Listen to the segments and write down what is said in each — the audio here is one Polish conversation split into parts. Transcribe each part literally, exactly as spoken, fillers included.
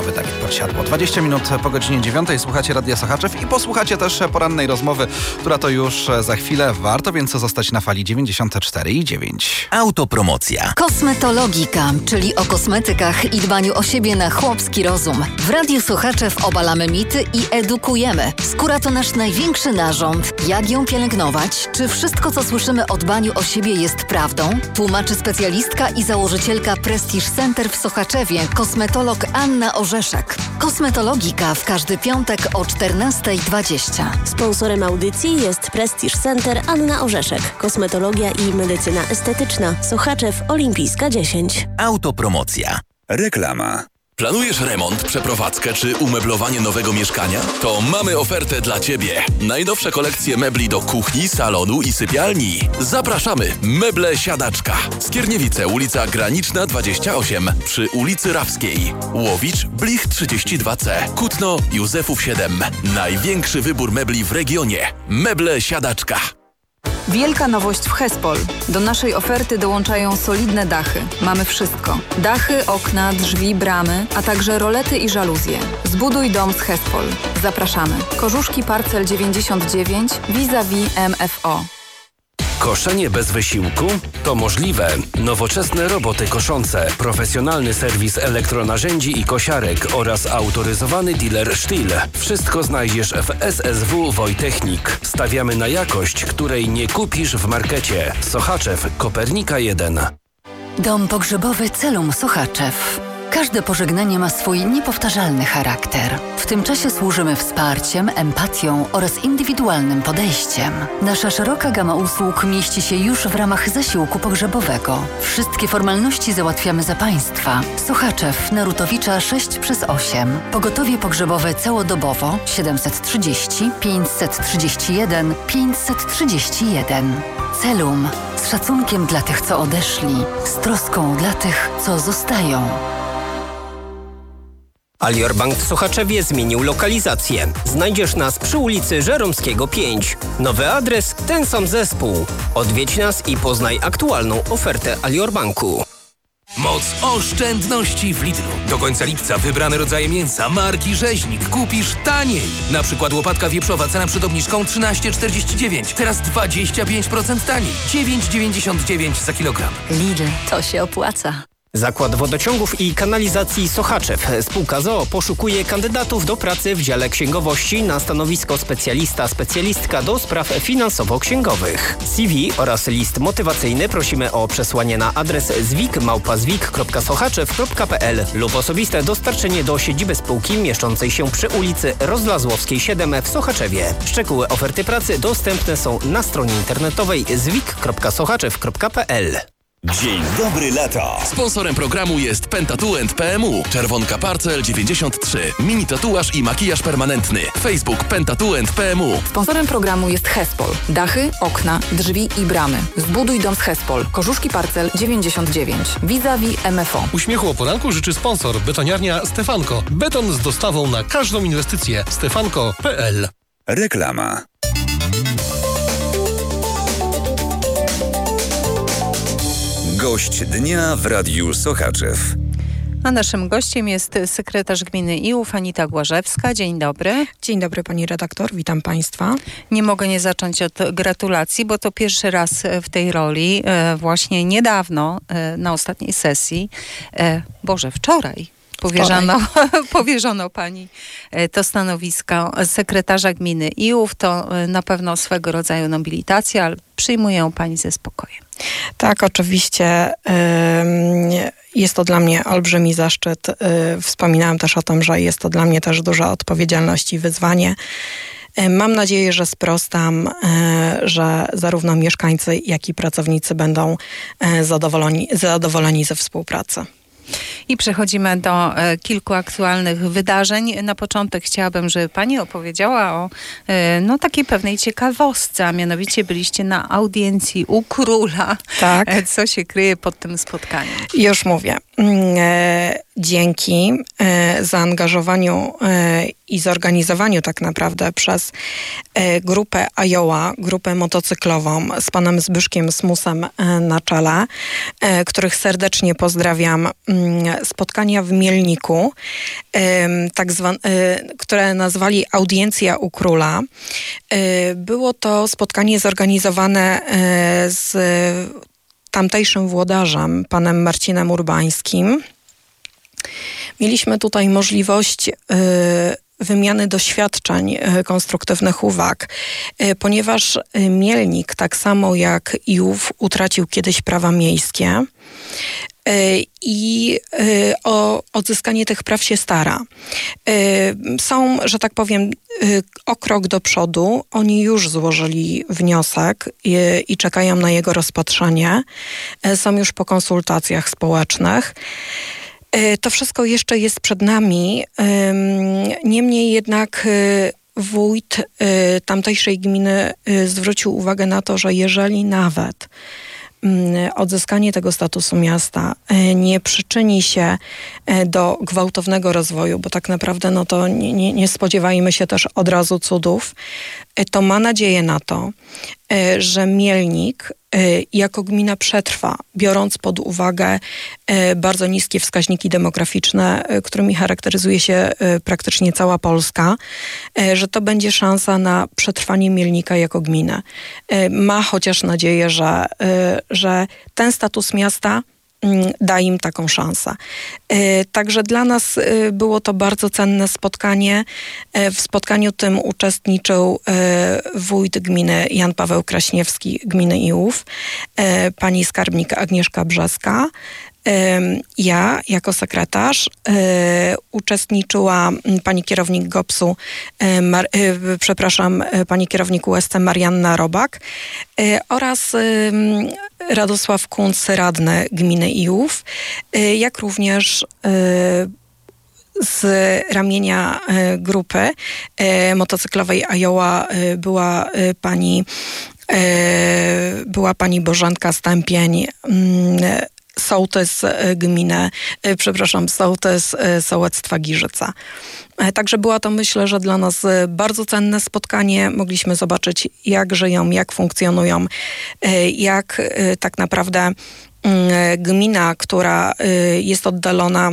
remontowy Dawid Podsiadło. dwadzieścia minut po godzinie dziewiątej słuchacie Radia Sochaczew i posłuchacie też porannej rozmowy, która to już za chwilę. Warto więc zostać na fali dziewięćdziesiąt cztery i dziewięć. Autopromocja. Kosmetologika, czyli o kosmetykach i dbaniu o siebie na chłopski rozum. W Radiu Sochaczew obalamy mity i edukujemy. Skóra to nasz największy narząd. Jak ją pielęgnować? Czy wszystko, co słyszymy o dbaniu o siebie jest prawdą? Tłumaczy specjalistka i założycielka Prestige Center w Sochaczewie, kosmetolog Anna Orzeszek. Kosmetologika w każdy piątek o czternasta dwadzieścia. Sponsorem audycji jest Prestige Center Anna Orzeszek. Kosmetologia i medycyna estetyczna. Sochaczew Olimpijska dziesięć. Autopromocja. Reklama. Planujesz remont, przeprowadzkę czy umeblowanie nowego mieszkania? To mamy ofertę dla Ciebie. Najnowsze kolekcje mebli do kuchni, salonu i sypialni. Zapraszamy. Meble Siadaczka. Skierniewice, ulica Graniczna dwadzieścia osiem przy ulicy Rawskiej. Łowicz, Blich trzydzieści dwa C. Kutno, Józefów siedem. Największy wybór mebli w regionie. Meble Siadaczka. Wielka nowość w Hespol. Do naszej oferty dołączają solidne dachy. Mamy wszystko. Dachy, okna, drzwi, bramy, a także rolety i żaluzje. Zbuduj dom z Hespol. Zapraszamy. Korzuszki Parcel dziewięćdziesiąt dziewięć vis-a-vis M F O. Koszenie bez wysiłku? To możliwe. Nowoczesne roboty koszące, profesjonalny serwis elektronarzędzi i kosiarek oraz autoryzowany dealer Stihl. Wszystko znajdziesz w S S W Wojtechnik. Stawiamy na jakość, której nie kupisz w markecie. Sochaczew, Kopernika jeden. Dom pogrzebowy Celum Sochaczew. Każde pożegnanie ma swój niepowtarzalny charakter. W tym czasie służymy wsparciem, empatią oraz indywidualnym podejściem. Nasza szeroka gama usług mieści się już w ramach zasiłku pogrzebowego. Wszystkie formalności załatwiamy za Państwa. Sochaczew, Narutowicza sześć przez osiem. Pogotowie pogrzebowe całodobowo siedemset trzydzieści pięćset trzydzieści jeden pięćset trzydzieści jeden. Celum. Z szacunkiem dla tych, co odeszli. Z troską dla tych, co zostają. Alior Bank w Sochaczewie zmienił lokalizację. Znajdziesz nas przy ulicy Żeromskiego pięć. Nowy adres, ten sam zespół. Odwiedź nas i poznaj aktualną ofertę Alior Banku. Moc oszczędności w Lidlu. Do końca lipca wybrane rodzaje mięsa marki Rzeźnik kupisz taniej. Na przykład łopatka wieprzowa, cena przed obniżką trzynaście czterdzieści dziewięć. Teraz dwadzieścia pięć procent taniej. dziewięć dziewięćdziesiąt dziewięć za kilogram. Lidl, to się opłaca. Zakład Wodociągów i Kanalizacji Sochaczew. Spółka z o o poszukuje kandydatów do pracy w dziale księgowości na stanowisko specjalista-specjalistka do spraw finansowo-księgowych. C V oraz list motywacyjny prosimy o przesłanie na adres zwik małpa zwik kropka sochaczew kropka p l lub osobiste dostarczenie do siedziby spółki mieszczącej się przy ulicy Rozlazłowskiej siedem w Sochaczewie. Szczegóły oferty pracy dostępne są na stronie internetowej zwik kropka sochaczew kropka p l. Dzień dobry lata. Sponsorem programu jest Pentatuent P M U. Czerwonka Parcel dziewięćdziesiąt trzy. Mini tatuaż i makijaż permanentny. Facebook Pentatuent P M U. Sponsorem programu jest Hespol. Dachy, okna, drzwi i bramy. Zbuduj dom z Hespol. Korzuszki Parcel dziewięćdziesiąt dziewięć. Vis-a-vis M F O. Uśmiechu o poranku życzy sponsor. Betoniarnia Stefanko. Beton z dostawą na każdą inwestycję. stefanko kropka p l. Reklama. Gość dnia w Radiu Sochaczew. A naszym gościem jest sekretarz gminy Iłów, Anita Głażewska. Dzień dobry. Dzień dobry pani redaktor, witam państwa. Nie mogę nie zacząć od gratulacji, bo to pierwszy raz w tej roli, właśnie niedawno, na ostatniej sesji, Boże, wczoraj, Powierzano, powierzono pani to stanowisko sekretarza gminy Iłów. To na pewno swego rodzaju nobilitacja, ale przyjmuję ją pani ze spokojem. Tak, oczywiście. Jest to dla mnie olbrzymi zaszczyt. Wspominałam też o tym, że jest to dla mnie też duża odpowiedzialność i wyzwanie. Mam nadzieję, że sprostam, że zarówno mieszkańcy, jak i pracownicy będą zadowoleni, zadowoleni ze współpracy. I przechodzimy do e, kilku aktualnych wydarzeń. Na początek chciałabym, żeby pani opowiedziała o e, no, takiej pewnej ciekawostce, a mianowicie byliście na audiencji u króla. Tak. E, co się kryje pod tym spotkaniem? Już mówię. E, dzięki e, zaangażowaniu e, i zorganizowaniu tak naprawdę przez e, grupę Iowa, grupę motocyklową z panem Zbyszkiem Smusem e, na czele, e, których serdecznie pozdrawiam. spotkania w Mielniku, tak zwane, które nazwali Audiencja u Króla. Było to spotkanie zorganizowane z tamtejszym włodarzem, panem Marcinem Urbańskim. Mieliśmy tutaj możliwość wymiany doświadczeń, konstruktywnych uwag, ponieważ Mielnik, tak samo jak Iłów, utracił kiedyś prawa miejskie i o odzyskanie tych praw się stara. Są, że tak powiem, o krok do przodu. Oni już złożyli wniosek i, i czekają na jego rozpatrzenie. Są już po konsultacjach społecznych. To wszystko jeszcze jest przed nami. Niemniej jednak wójt tamtejszej gminy zwrócił uwagę na to, że jeżeli nawet odzyskanie tego statusu miasta nie przyczyni się do gwałtownego rozwoju, bo tak naprawdę no to nie, nie, nie spodziewajmy się też od razu cudów, to ma nadzieję na to, że Mielnik jako gmina przetrwa, biorąc pod uwagę bardzo niskie wskaźniki demograficzne, którymi charakteryzuje się praktycznie cała Polska, że to będzie szansa na przetrwanie Mielnika jako gminy. Ma chociaż nadzieję, że, że ten status miasta da im taką szansę. Także dla nas było to bardzo cenne spotkanie. W spotkaniu tym uczestniczył wójt gminy Jan Paweł Kraśniewski, gminy Iłów, pani skarbnik Agnieszka Brzeska. Ja jako sekretarz uczestniczyła pani kierownik gopsu, Mar, przepraszam, pani kierownik U S C Marianna Robak oraz Radosław Kunc, radny gminy Iłów, jak również z ramienia grupy motocyklowej Iowa była pani była pani Bożenka Stępień, sołtys gminy, przepraszam, sołtys sołectwa Giżyca. Także była to, myślę, że dla nas bardzo cenne spotkanie. Mogliśmy zobaczyć, jak żyją, jak funkcjonują, jak tak naprawdę gmina, która jest oddalona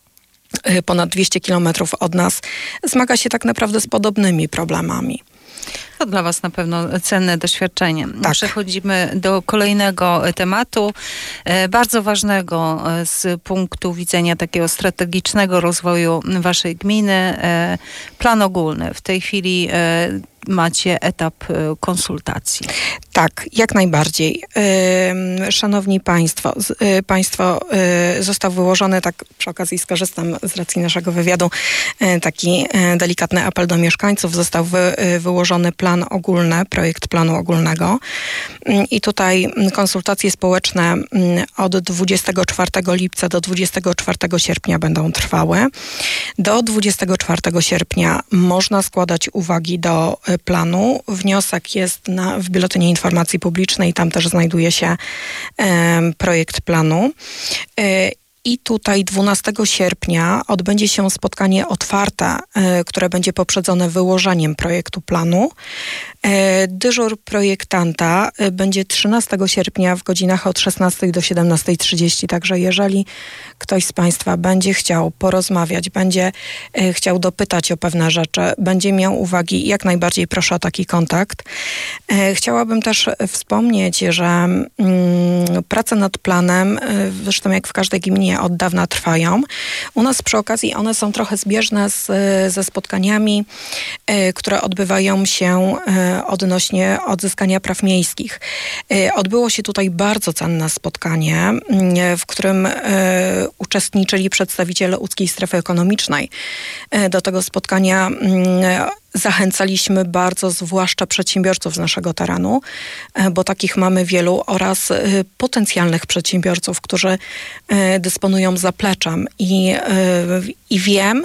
ponad dwieście kilometrów od nas, zmaga się tak naprawdę z podobnymi problemami. To dla Was na pewno cenne doświadczenie. Tak. Przechodzimy do kolejnego tematu, bardzo ważnego z punktu widzenia takiego strategicznego rozwoju Waszej gminy. Plan ogólny. W tej chwili macie etap konsultacji. Tak, jak najbardziej. Szanowni Państwo, Państwo został wyłożony, tak przy okazji skorzystam z racji naszego wywiadu, taki delikatny apel do mieszkańców. Został wy, wyłożony plan ogólny, projekt planu ogólnego i tutaj konsultacje społeczne od dwudziestego czwartego lipca do dwudziestego czwartego sierpnia będą trwały. Do dwudziestego czwartego sierpnia można składać uwagi do planu. Wniosek jest na, w Biuletynie Informacji Publicznej, tam też znajduje się e, projekt planu. E, I tutaj dwunastego sierpnia odbędzie się spotkanie otwarte, e, które będzie poprzedzone wyłożeniem projektu planu. E, dyżur projektanta e, będzie trzynastego sierpnia w godzinach od szesnastej do siedemnastej trzydzieści. Także jeżeli ktoś z Państwa będzie chciał porozmawiać, będzie e, chciał dopytać o pewne rzeczy, będzie miał uwagi, jak najbardziej proszę o taki kontakt. E, chciałabym też wspomnieć, że mm, prace nad planem, e, zresztą jak w każdej gminie, od dawna trwają. U nas przy okazji one są trochę zbieżne z, ze spotkaniami, e, które odbywają się e, odnośnie odzyskania praw miejskich. E, odbyło się tutaj bardzo cenne spotkanie, e, w którym e, uczestniczyli przedstawiciele łódzkiej strefy ekonomicznej. E, do tego spotkania e, zachęcaliśmy bardzo, zwłaszcza przedsiębiorców z naszego terenu, bo takich mamy wielu, oraz potencjalnych przedsiębiorców, którzy dysponują zapleczem. I, i wiem,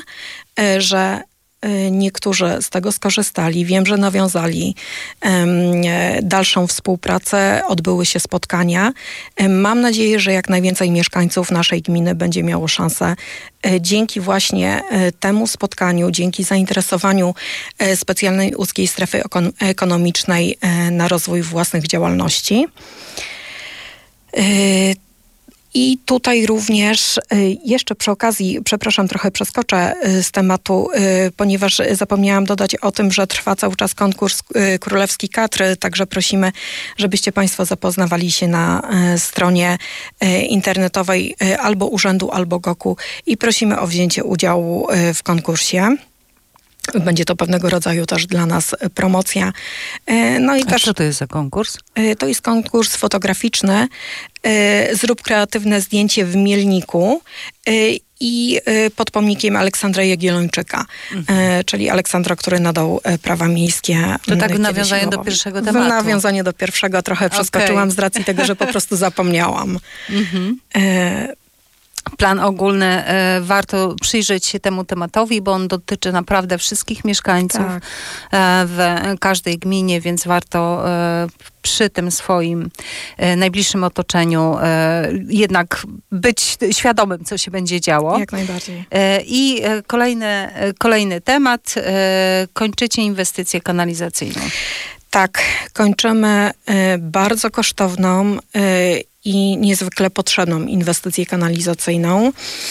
że niektórzy z tego skorzystali. Wiem, że nawiązali um, dalszą współpracę, odbyły się spotkania. Mam nadzieję, że jak najwięcej mieszkańców naszej gminy będzie miało szansę dzięki właśnie temu spotkaniu, dzięki zainteresowaniu specjalnej łódzkiej strefy ekonomicznej na rozwój własnych działalności. I tutaj również jeszcze przy okazji, przepraszam, trochę przeskoczę z tematu, ponieważ zapomniałam dodać o tym, że trwa cały czas konkurs Królewski Kadr, także prosimy, żebyście Państwo zapoznawali się na stronie internetowej albo urzędu, albo goku i prosimy o wzięcie udziału w konkursie. Będzie to pewnego rodzaju też dla nas promocja. No i A też, co to jest za konkurs? To jest konkurs fotograficzny. Zrób kreatywne zdjęcie w Mielniku i pod pomnikiem Aleksandra Jagiellończyka, mhm. czyli Aleksandra, który nadał prawa miejskie. To tak w nawiązaniu do pierwszego tematu. W nawiązaniu do pierwszego trochę przeskoczyłam okay. z racji tego, że po prostu zapomniałam. Mhm. Plan ogólny, e, warto przyjrzeć się temu tematowi, bo on dotyczy naprawdę wszystkich mieszkańców tak. e, w każdej gminie, więc warto e, przy tym swoim e, najbliższym otoczeniu e, jednak być świadomym, co się będzie działo. Jak najbardziej. E, I e, kolejny, e, kolejny temat, e, kończycie inwestycję kanalizacyjną. Tak, kończymy e, bardzo kosztowną e, i niezwykle potrzebną inwestycję kanalizacyjną,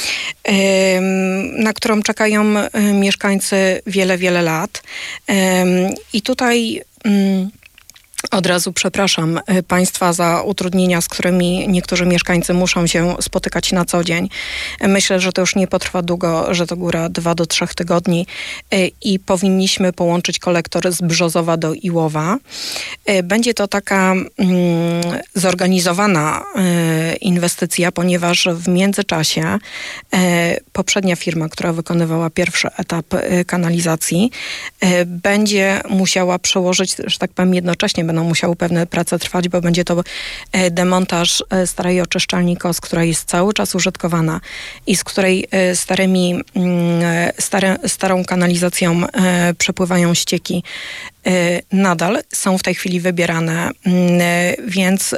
na którą czekają mieszkańcy wiele, wiele lat. I tutaj od razu przepraszam Państwa za utrudnienia, z którymi niektórzy mieszkańcy muszą się spotykać na co dzień. Myślę, że to już nie potrwa długo, że to góra dwa do trzech tygodni i powinniśmy połączyć kolektor z Brzozowa do Iłowa. Będzie to taka mm, zorganizowana y, inwestycja, ponieważ w międzyczasie y, poprzednia firma, która wykonywała pierwszy etap y, kanalizacji, y, będzie musiała przełożyć, że tak powiem, jednocześnie będą musiały pewne prace trwać, bo będzie to demontaż starej oczyszczalni Kos, która jest cały czas użytkowana i z której starymi, stare, starą kanalizacją przepływają ścieki. Nadal są w tej chwili wybierane, więc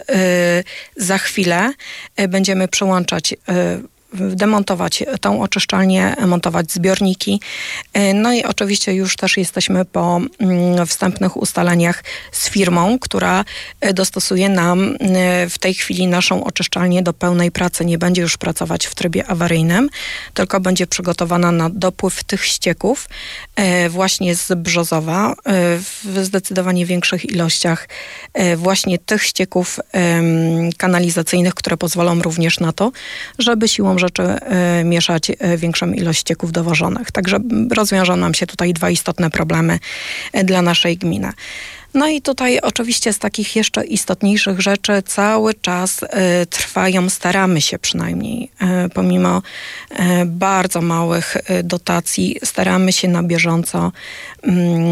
za chwilę będziemy przełączać demontować tą oczyszczalnię, montować zbiorniki. No i oczywiście już też jesteśmy po wstępnych ustaleniach z firmą, która dostosuje nam w tej chwili naszą oczyszczalnię do pełnej pracy. Nie będzie już pracować w trybie awaryjnym, tylko będzie przygotowana na dopływ tych ścieków właśnie z Brzozowa w zdecydowanie większych ilościach właśnie tych ścieków kanalizacyjnych, które pozwolą również na to, żeby siłą rzeczy y, mieszać y, większą ilość ścieków dowożonych. Także rozwiążą nam się tutaj dwa istotne problemy y, dla naszej gminy. No i tutaj oczywiście z takich jeszcze istotniejszych rzeczy cały czas y, trwają, staramy się przynajmniej, y, pomimo y, bardzo małych y, dotacji, staramy się na bieżąco y,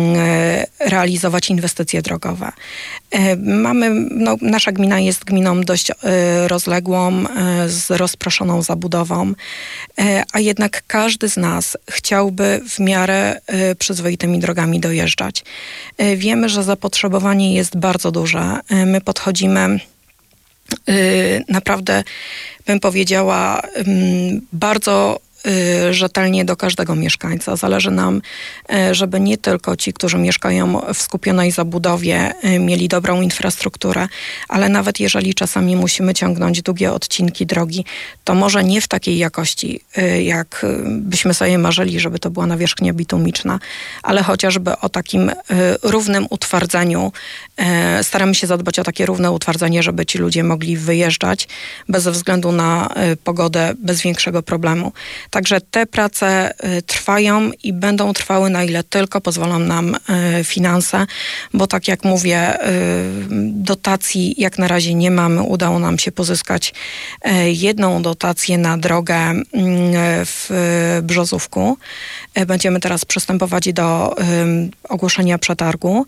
realizować inwestycje drogowe. Y, mamy, no, nasza gmina jest gminą dość y, rozległą, y, z rozproszoną zabudową, y, a jednak każdy z nas chciałby w miarę y, przyzwoitymi drogami dojeżdżać. Y, wiemy, że zapotrzebowanie Potrzebowanie jest bardzo duże. My podchodzimy yy, naprawdę, bym powiedziała, yy, bardzo yy, rzetelnie do każdego mieszkańca. Zależy nam, yy, żeby nie tylko ci, którzy mieszkają w skupionej zabudowie, yy, mieli dobrą infrastrukturę, ale nawet jeżeli czasami musimy ciągnąć długie odcinki drogi, to może nie w takiej jakości, yy, jak byśmy sobie marzyli, żeby to była nawierzchnia bitumiczna, ale chociażby o takim y, równym utwardzeniu. Y, staramy się zadbać o takie równe utwardzenie, żeby ci ludzie mogli wyjeżdżać bez względu na y, pogodę, bez większego problemu. Także te prace y, trwają i będą trwały, na ile tylko pozwolą nam y, finanse, bo tak jak mówię, y, dotacji jak na razie nie mamy. Udało nam się pozyskać y, jedną dotację na drogę y, w y, Brzozówku. Y, będziemy teraz przystępować do y, ogłoszenia przetargu.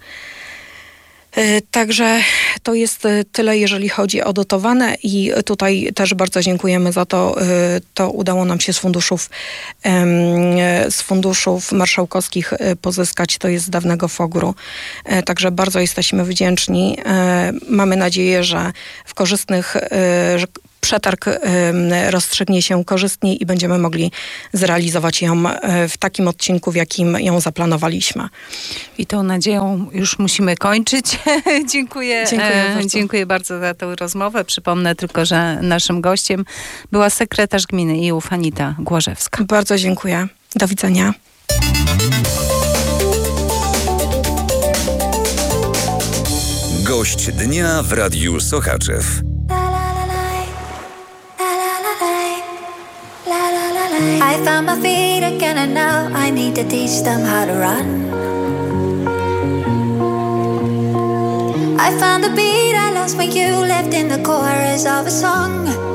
Także to jest tyle, jeżeli chodzi o dotowane i tutaj też bardzo dziękujemy za to. To udało nam się z funduszów, z funduszów marszałkowskich pozyskać. To jest z dawnego fogru. Także bardzo jesteśmy wdzięczni. Mamy nadzieję, że w korzystnych przetarg rozstrzygnie się korzystnie i będziemy mogli zrealizować ją w takim odcinku, w jakim ją zaplanowaliśmy. I tą nadzieją już musimy kończyć. Dziękuję, Dziękuję e, bardzo. dziękuję bardzo za tę rozmowę. Przypomnę tylko, że naszym gościem była sekretarz gminy Iłów Anita Głożewska. Bardzo dziękuję. Do widzenia. Gość dnia w Radiu Sochaczew. I found my feet again and now I need to teach them how to run. I found the beat I lost when you left in the chorus of a song.